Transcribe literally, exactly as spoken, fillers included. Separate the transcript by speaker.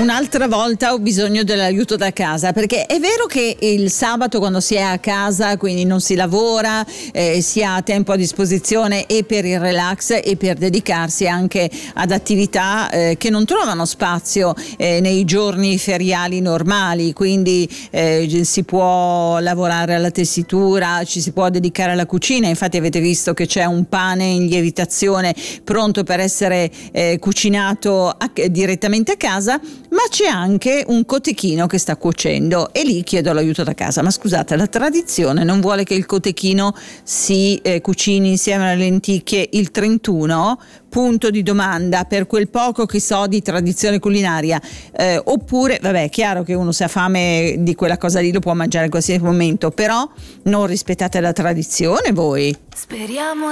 Speaker 1: un'altra volta ho bisogno dell'aiuto da casa, perché è vero che il sabato quando si è a casa, quindi non si lavora, eh, si ha tempo a disposizione e per il relax e per dedicarsi anche ad attività eh, che non trovano spazio eh, nei giorni feriali normali, quindi eh, si può lavorare alla tessitura, ci si può dedicare alla cucina. Infatti avete visto che c'è un pane in lievitazione pronto per essere eh, cucinato a, direttamente a casa, ma c'è anche un cotechino che sta cuocendo e lì chiedo l'aiuto da casa. Ma scusate, la tradizione non vuole che il cotechino si eh, cucini insieme alle lenticchie il trentuno? Punto di domanda, per quel poco che so di tradizione culinaria. Eh, oppure, vabbè, è chiaro che uno se ha fame di quella cosa lì lo può mangiare in qualsiasi momento, però non rispettate la tradizione voi.
Speaker 2: Speriamo